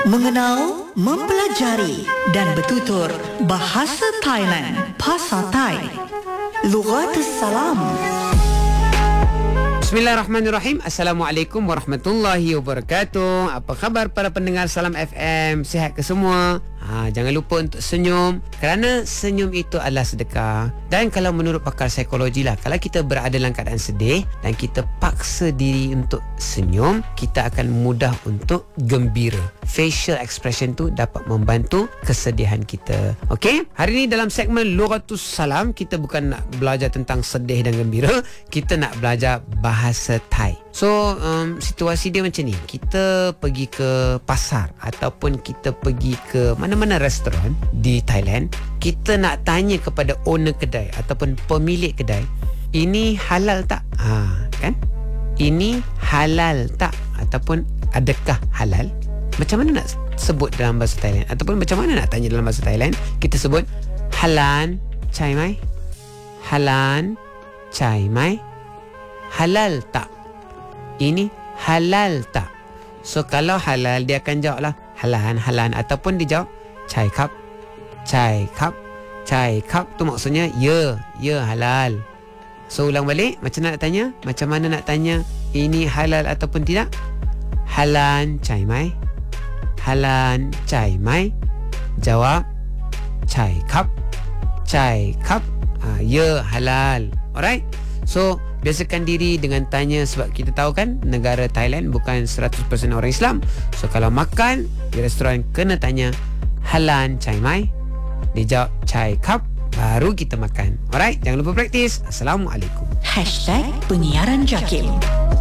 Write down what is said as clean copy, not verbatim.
Mengenal, mempelajari dan bertutur bahasa Thailand, Pasar Thai. Lughatus Salam. Bismillahirrahmanirrahim. Assalamualaikum warahmatullahi wabarakatuh. Apa khabar para pendengar Salam FM? Sihat ke semua? Jangan lupa untuk senyum, kerana senyum itu adalah sedekah. Dan kalau menurut pakar psikologi lah, kalau kita berada dalam keadaan sedih dan kita paksa diri untuk senyum, kita akan mudah untuk gembira. Facial expression tu dapat membantu kesedihan kita. Okey? Hari ni dalam segmen Lughatus Salam, kita bukan nak belajar tentang sedih dan gembira, kita nak belajar bahasa Thai. So, situasi dia macam ni. Kita pergi ke pasar ataupun kita pergi ke mana-mana restoran di Thailand. Kita nak tanya kepada owner kedai ataupun pemilik kedai, ini halal tak? Kan? Ini halal tak? Ataupun adakah halal? Macam mana nak sebut dalam bahasa Thailand? Ataupun macam mana nak tanya dalam bahasa Thailand? Kita sebut halan chai mai. Halan chai mai. Halal tak? Ini halal tak? So kalau halal, dia akan jawab lah halan. Ataupun dia jawab chai cup. Chai cup tu maksudnya ya halal. So ulang balik, macam mana nak tanya? Macam mana nak tanya ini halal ataupun tidak? Halan chai mai. Halan chai mai. Jawab chai cup. Ya halal. Alright. So biasakan diri dengan tanya, sebab kita tahu kan negara Thailand bukan 100% orang Islam. So kalau makan di restoran, kena tanya halan chai mai. Dia jawab chai cup, baru kita makan. Alright, jangan lupa praktis. Assalamualaikum. #Penyiaran Jakim.